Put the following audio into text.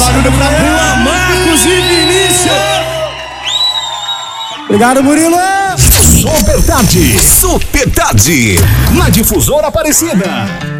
barulho pra Juan Marcos e Vinícius. Obrigado, Murilo. Super Tarde. Super Tarde. Na Difusora Aparecida.